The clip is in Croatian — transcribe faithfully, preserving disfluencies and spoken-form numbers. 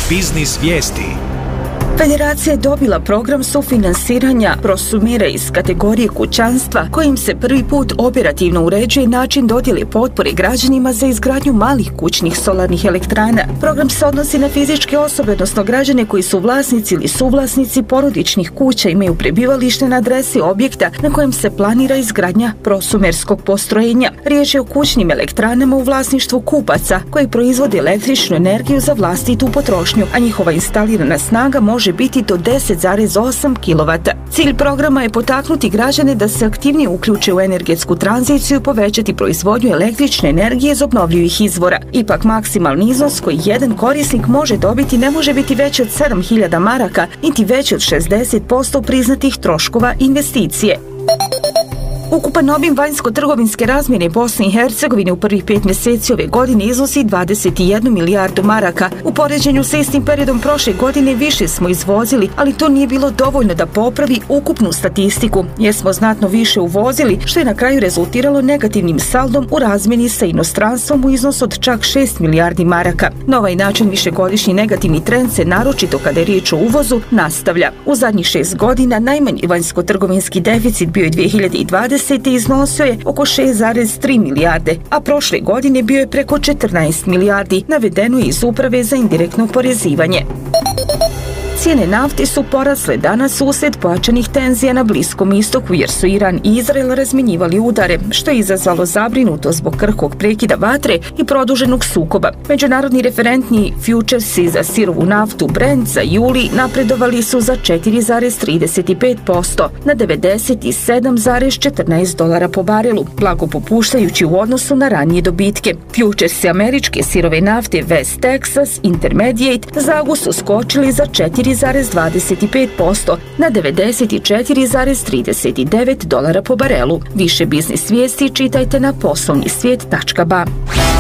Biznis vijesti. Federacija je dobila program sufinansiranja prosumira iz kategorije kućanstva kojim se prvi put operativno uređuje način dodjele potpore građanima za izgradnju malih kućnih solarnih elektrana. Program se odnosi na fizičke osobe, odnosno građane koji su vlasnici ili suvlasnici porodičnih kuća, imaju prebivalište na adresi objekta na kojem se planira izgradnja prosumerskog postrojenja. Riječ je o kućnim elektranama u vlasništvu kupaca koji proizvode električnu energiju za vlastitu potrošnju, a njihova instalirana snaga može biti do deset zarez osam kilovata. Cilj programa je potaknuti građane da se aktivnije uključe u energetsku tranziciju i povećati proizvodnju električne energije iz obnovljivih izvora. Ipak maksimalni iznos koji jedan korisnik može dobiti ne može biti veći od sedam hiljada maraka, niti veći od šezdeset posto priznatih troškova investicije. Ukupan obim vanjsko-trgovinske razmjene Bosne i Hercegovine u prvih pet mjeseci ove godine iznosi dvadeset jednu milijardu maraka. U poređenju sa istim periodom prošle godine više smo izvozili, ali to nije bilo dovoljno da popravi ukupnu statistiku, jer smo znatno više uvozili, što je na kraju rezultiralo negativnim saldom u razmjeni sa inostranstvom u iznosu od čak šest milijardi maraka. Na ovaj način višegodišnji negativni trend se, naročito kada je riječ o uvozu, nastavlja. U zadnjih šest godina najmanji vanjsko-trgovinski deficit bio je dvije hiljade dvadesete. iznosio je oko šest zarez tri milijarde, a prošle godine bio je preko četrnaest milijardi, navedeno je iz Uprave za indirektno oporezivanje. Cijene nafte su porasle danas uslijed pojačanih tenzija na Bliskom istoku, jer su Iran i Izrael razmjenjivali udare, što je izazvalo zabrinutost zbog krhkog prekida vatre i produženog sukoba. Međunarodni referentni futuresi za sirovu naftu Brent za juli napredovali su za četiri zarez trideset pet posto na devedeset sedam zarez četrnaest dolara po barelu, blago popuštajući u odnosu na ranije dobitke. Futuresi američke sirove nafte West Texas Intermediate za avgust su skočili za četiri zarez dvadeset pet posto na devedeset četiri zarez trideset devet dolara po barelu. Više biznis vijesti čitajte na poslovni svijet tačka ba.